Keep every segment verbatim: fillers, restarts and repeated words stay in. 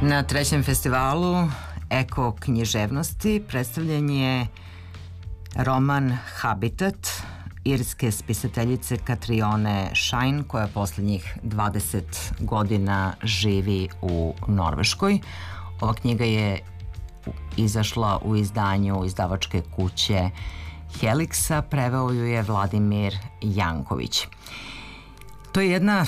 Na trećem festivalu Eko književnosti predstavljen je roman Habitat irske spisateljice Katrione Shine, koja poslednjih dvadeset godina živi u Norveškoj. Ova knjiga je izašla u izdanju izdavačke kuće Helixa, preveo ju je Vladimir Janković. To je jedna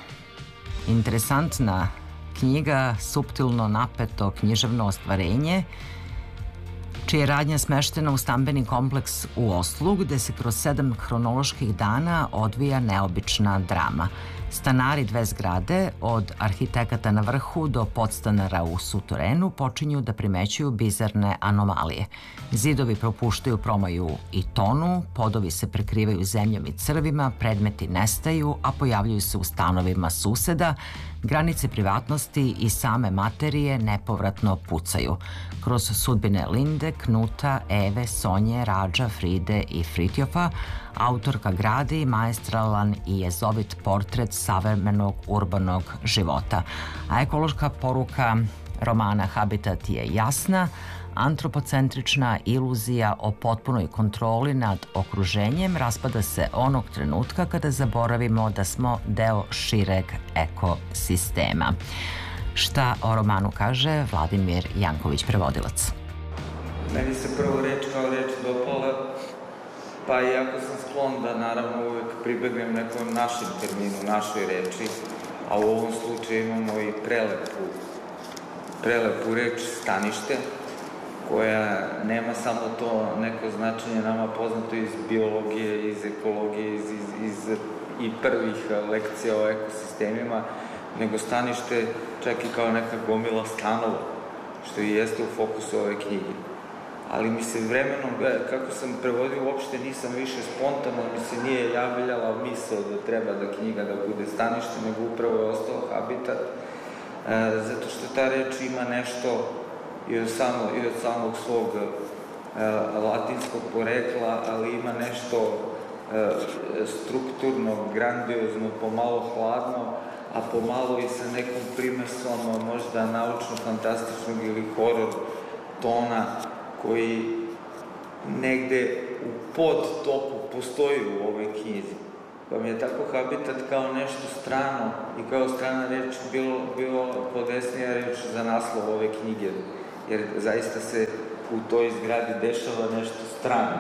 interesantna knjiga, suptilno napeto književno ostvarenje, čija je radnja smeštena u stambeni kompleks u Oslu, gde se kroz sedam hronoloških dana odvija neobična drama. Stanari dve zgrade, od arhitekata na vrhu do podstanara u sutorenu, počinju da primećuju bizarne anomalije. Zidovi propuštaju promaju i tonu, podovi se prekrivaju zemljom i crvima, predmeti nestaju, a pojavljuju se u stanovima suseda, granice privatnosti i same materije nepovratno pucaju. Kroz sudbine Linde, Knuta, Eve, Sonje, Radža, Fride i Fritjofa, autorka gradi maestralan i jezovit portret savremenog urbanog života. A ekološka poruka romana Habitat je jasna: antropocentrična iluzija o potpunoj kontroli nad okruženjem raspada se onog trenutka kada zaboravimo da smo deo šireg ekosistema. Šta o romanu kaže Vladimir Janković, prevodilac? Meni se prvo reč kao reč dopala, pa iako sam sklon da naravno uvek pribegnem nekom našem terminu, našoj reči, a u ovom slučaju imamo i prelepu, prelepu reč stanište, koja nema samo to neko značenje nama poznato iz biologije, iz ekologije, iz, iz, iz i prvih lekcija o ekosistemima, nego stanište čak i kao neka gomila stanova, što i jeste u fokusu ove knjige. Ali mi se vremenom, kako sam prevodio, uopšte nisam više spontano, mi se nije javljala misao da treba da knjiga da bude stanište, nego upravo je ostao Habitat, zato što ta reč ima nešto i od, samo, i od samog svog e, latinskog porekla, ali ima nešto e, strukturno, grandiozno, pomalo hladno, a pomalo i sa nekom primesom možda naučno-fantastičnog ili horor tona koji negde u podtopu postoji u ovoj knjizi. Pa mi je tako Habitat kao nešto strano i kao strana reč bilo, bilo podesnija reč za naslov ove knjige, jer zaista se u toj zgradi dešava nešto strano.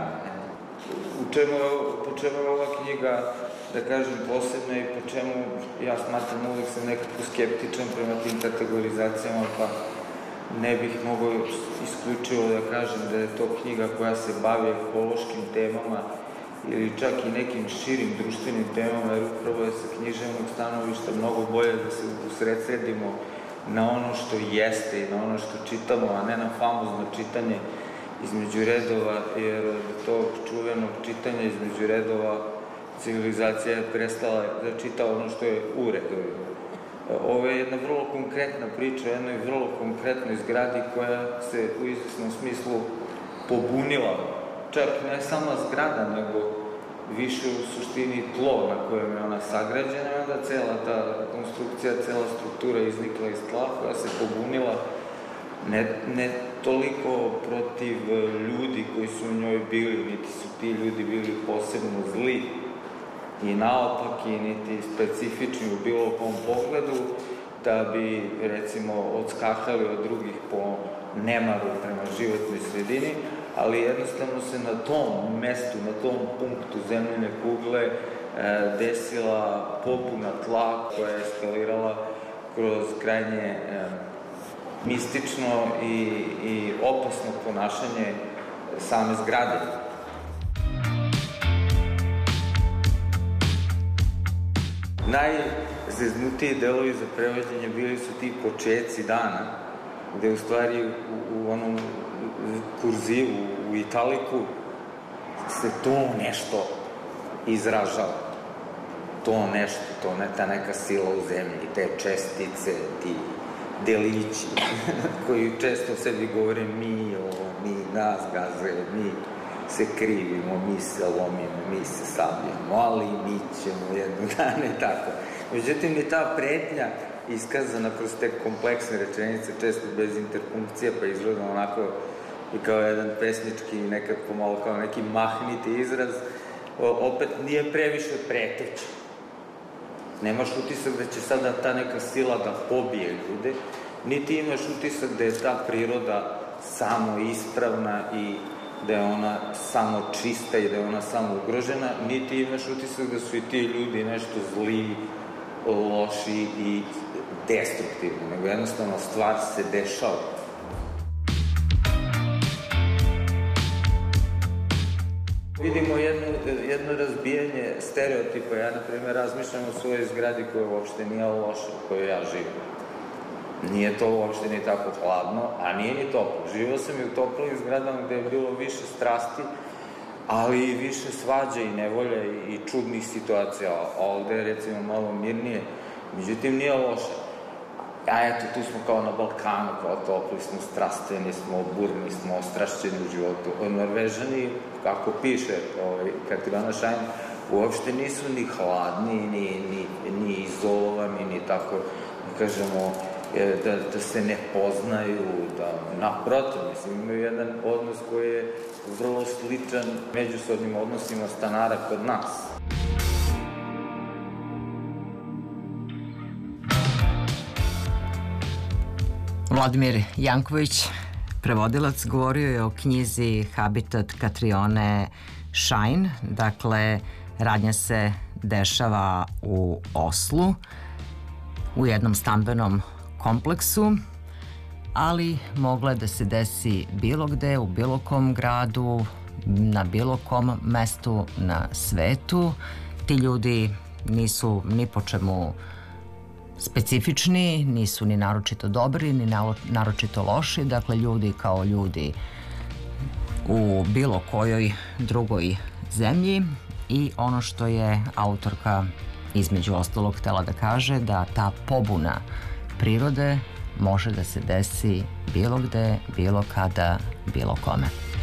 U čemu je, po čemu je ova knjiga, da kažem, posebna i po čemu ja smatram uvijek sam nekako skeptičan prema tim kategorizacijama, pa ne bih mogao isključivo da kažem da je to knjiga koja se bavi ekološkim temama ili čak i nekim širim društvenim temama, jer upravo je sa književnog stanovišta mnogo bolje da se usredsredimo na ono što jeste i na ono što čitamo, a ne na famozno čitanje između redova, jer od tog čuvenog čitanja između redova civilizacija je prestala da čita ono što je u redovima. Ovo je jedna vrlo konkretna priča, jednoj vrlo konkretnoj zgradi koja se u izvesnom smislu pobunila. Čak ne sama zgrada, nego više u suštini tlo na kojem je ona sagrađena, i onda cela ta konstrukcija, cela struktura iznikla iz tla koja se pobunila ne, ne toliko protiv ljudi koji su u njoj bili, niti su ti ljudi bili posebno zli i naopaki, niti specifični u bilo kom pogledu, da bi, recimo, odskakali od drugih po nemaru prema životnoj sredini, ali jednostavno se na tom mestu, na tom punktu zemljine kugle e, desila pobuna tla koja je eskalirala kroz krajnje e, mistično i, i opasno ponašanje same zgrade. Najzeznutiji delovi za prevođenje bili su ti počeci dana, gde u stvari u, u onom kurzivu, u italiku, se to nešto izražava. To nešto, to ne, ta neka sila u zemlji, te čestice, ti delići, koji često sebi govore mi, ovo, mi nas gaze, mi se krivimo, mi se lomimo, mi se sabljamo, ali mi ćemo jednog dana i tako. Međutim, i ta pretnja iskazana kroz te kompleksne rečenice, često bez interpunkcija, pa izgleda onako i kao jedan pesnički, nekako malo kao neki mahniti izraz, opet nije previše preteće. Nemaš utisak da će sada ta neka sila da pobije ljude, niti imaš utisak da je ta priroda samo ispravna i da je ona samo čista i da je ona samo ugrožena, niti imaš utisak da su i ti ljudi nešto zli, loši i destruktivni, nego jednostavno stvar se dešava. Vidimo jedno, jedno razbijanje stereotipa. Ja, na primjer, razmišljam o svojoj zgradi koja uopšte nije loša, u kojoj ja živim. Nije to uopšte ni tako hladno, a nije ni toplo. Živio sam i u toplim zgradama gde je bilo više strasti, ali i više svađa i nevolja i čudnih situacija. Ovde je, recimo, malo mirnije. Međutim, nije loše. A eto, tu smo kao na Balkanu, kao topli smo, strastveni smo, burni smo, ostrašćeni u životu. Norvežani, kako piše ovaj, Katarina Šajn, uopšte nisu ni hladni, ni, ni, ni izolovani, ni tako, da kažemo, da, da se ne poznaju, da naprotiv, mislim, imaju jedan odnos koji je vrlo sličan međusobnim odnosima stanara kod nas. Vladimir Janković, prevodilac, govorio je o knjizi Habitat Katrione Šajn. Dakle, radnja se dešava u Oslu, u jednom stambenom kompleksu, ali mogla je da se desi bilo gde, u bilo kom gradu, na bilo kom mestu na svetu. Ti ljudi nisu ni po čemu specifični, nisu ni naročito dobri, ni naročito loši, dakle ljudi kao ljudi u bilo kojoj drugoj zemlji. I ono što je autorka između ostalog htela da kaže, da ta pobuna prirode može da se desi bilo gde, bilo kada, bilo kome.